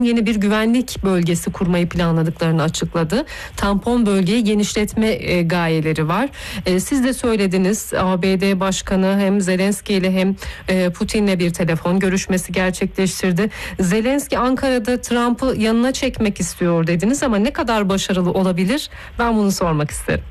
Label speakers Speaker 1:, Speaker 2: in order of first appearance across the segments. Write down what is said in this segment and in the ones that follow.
Speaker 1: yeni bir güvenlik bölgesi kurmayı planladıklarını açıkladı. Tampon bölgeyi genişletme gayeleri var. Siz de söylediniz, ABD Başkanı hem Zelenski ile hem Putin'le bir telefon görüşmesi gerçekleştirdi. Zelenski Ankara'da Trump'ı yanına çekmek istiyor dediniz ama ne kadar başarılı olabilir? Ben bunu sormak isterim.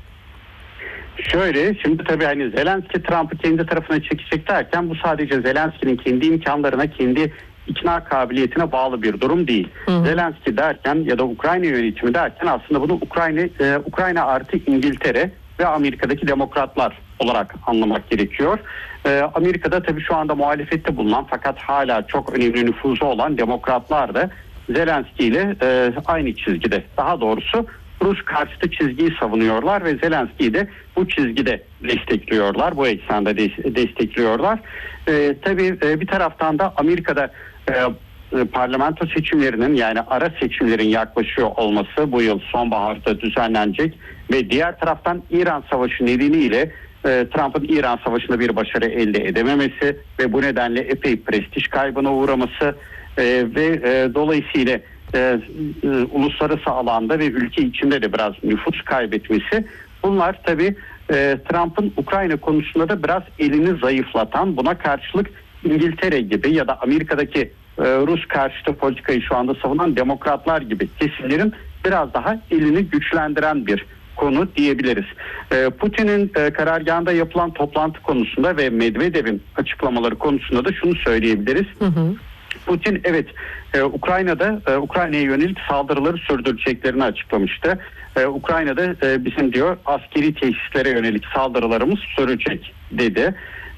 Speaker 2: Şöyle, şimdi tabii hani Zelenski Trump'ı kendi tarafına çekecek derken bu sadece Zelenski'nin kendi imkanlarına, kendi ikna kabiliyetine bağlı bir durum değil. Zelenski derken ya da Ukrayna yönetimi derken aslında bunu Ukrayna artı İngiltere ve Amerika'daki demokratlar olarak anlamak gerekiyor. Amerika'da tabii şu anda muhalefette bulunan fakat hala çok önemli nüfuzu olan demokratlar da Zelenski ile aynı çizgide. Daha doğrusu Rus karşıtı çizgiyi savunuyorlar ve Zelenski'yi de bu çizgide destekliyorlar. Bu eksende destekliyorlar. Tabii bir taraftan da Amerika'da parlamento seçimlerinin, yani ara seçimlerin yaklaşıyor olması bu yıl sonbaharda düzenlenecek ve diğer taraftan İran Savaşı nedeniyle Trump'ın İran Savaşı'nda bir başarı elde edememesi ve bu nedenle epey prestij kaybına uğraması ve dolayısıyla uluslararası alanda ve ülke içinde de biraz nüfus kaybetmesi, bunlar tabii Trump'ın Ukrayna konusunda da biraz elini zayıflatan, buna karşılık İngiltere gibi ya da Amerika'daki Rus karşıtı politikayı şu anda savunan demokratlar gibi kesimlerin biraz daha elini güçlendiren bir konu diyebiliriz. Putin'in karargahında yapılan toplantı konusunda ve Medvedev'in açıklamaları konusunda da şunu söyleyebiliriz. Putin evet Ukrayna'ya yönelik saldırıları sürdüreceklerini açıklamıştı. Ukrayna'da bizim diyor askeri tesislere yönelik saldırılarımız sürecek dedi.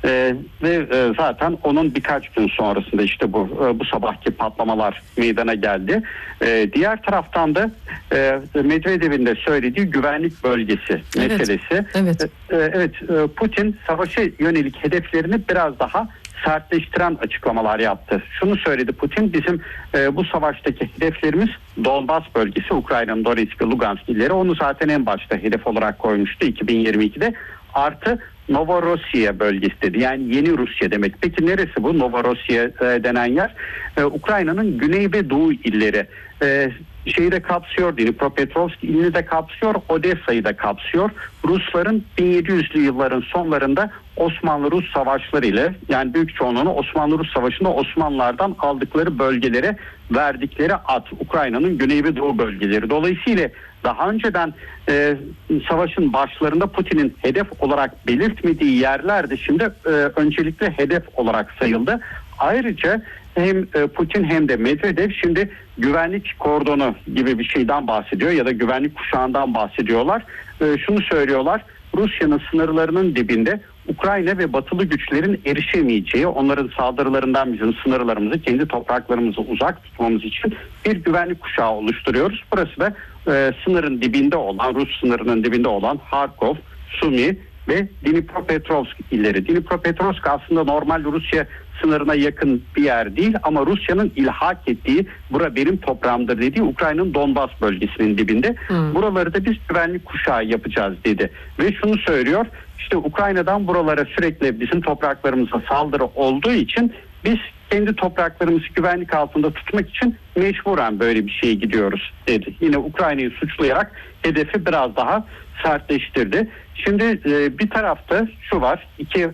Speaker 2: Ve zaten onun birkaç gün sonrasında işte bu sabahki patlamalar meydana geldi. Diğer taraftan da Medvedev'in de söylediği güvenlik bölgesi meselesi. Evet, Putin savaşa yönelik hedeflerini biraz daha sertleştiren açıklamalar yaptı. Şunu söyledi Putin, bizim bu savaştaki hedeflerimiz Donbas bölgesi, Ukrayna'nın Donetsk ve Lugansk illeri. Onu zaten en başta hedef olarak koymuştu 2022'de. Artı Novorossiya bölgesi dedi. Yani yeni Rusya demek. Peki neresi bu Novorossiya denen yer? Ukrayna'nın güney ve doğu illeri. Şeyi de kapsıyor, Dnipropetrovsk ilini de kapsıyor, Odessa'yı da kapsıyor. Rusların 1700'lü yılların sonlarında Osmanlı-Rus savaşları ile, yani büyük çoğunluğunu Osmanlı-Rus savaşında Osmanlılardan aldıkları bölgelere verdikleri ad, Ukrayna'nın güney ve doğu bölgeleri. Dolayısıyla daha önceden savaşın başlarında Putin'in hedef olarak belirtmediği yerler de şimdi öncelikle hedef olarak sayıldı. Ayrıca hem Putin hem de Medvedev şimdi güvenlik kordonu gibi bir şeyden bahsediyor ya da güvenlik kuşağından bahsediyorlar. Şunu söylüyorlar, Rusya'nın sınırlarının dibinde Ukrayna ve batılı güçlerin erişemeyeceği, onların saldırılarından bizim sınırlarımızı, kendi topraklarımızı uzak tutmamız için bir güvenlik kuşağı oluşturuyoruz. Burası da sınırın dibinde olan, Rus sınırının dibinde olan Harkov, Sumi ve Dnipropetrovsk illeri. Dnipropetrovsk aslında normal Rusya sınırına yakın bir yer değil ama Rusya'nın ilhak ettiği, bura benim toprağımdır dediği Ukrayna'nın Donbas bölgesinin dibinde. Buraları da biz güvenlik kuşağı yapacağız dedi. Ve şunu söylüyor, işte Ukrayna'dan buralara sürekli bizim topraklarımıza saldırı olduğu için biz kendi topraklarımızı güvenlik altında tutmak için mecburen böyle bir şeye gidiyoruz dedi. Yine Ukrayna'yı suçlayarak hedefi biraz daha sertleştirdi. Şimdi bir tarafta şu var,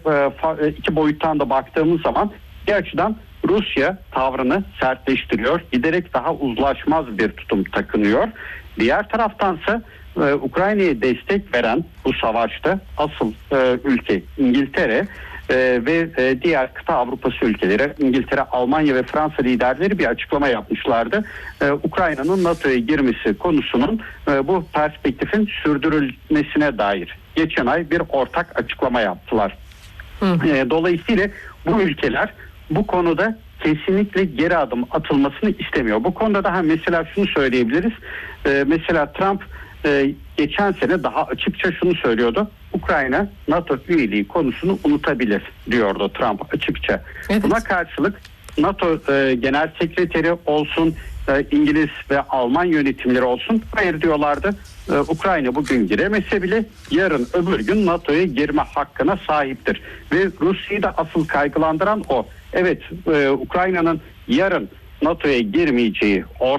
Speaker 2: iki boyuttan da baktığımız zaman bir açıdan Rusya tavrını sertleştiriyor, giderek daha uzlaşmaz bir tutum takınıyor. Diğer taraftansa Ukrayna'ya destek veren bu savaşta asıl ülke İngiltere ve diğer kıta Avrupası ülkeleri, İngiltere, Almanya ve Fransa liderleri bir açıklama yapmışlardı. Ukrayna'nın NATO'ya girmesi konusunun bu perspektifin sürdürülmesine dair geçen ay bir ortak açıklama yaptılar. Dolayısıyla bu ülkeler bu konuda kesinlikle geri adım atılmasını istemiyor. Bu konuda daha mesela şunu söyleyebiliriz. Mesela Trump geçen sene daha açıkça şunu söylüyordu. Ukrayna NATO üyeliği konusunu unutabilir diyordu Trump açıkça. Evet. Buna karşılık NATO Genel Sekreteri olsun, İngiliz ve Alman yönetimleri olsun, hayır diyorlardı. Ukrayna bugün giremese bile yarın öbür gün NATO'ya girme hakkına sahiptir. Ve Rusya'yı da asıl kaygılandıran o. Evet, Ukrayna'nın yarın NATO'ya girmeyeceği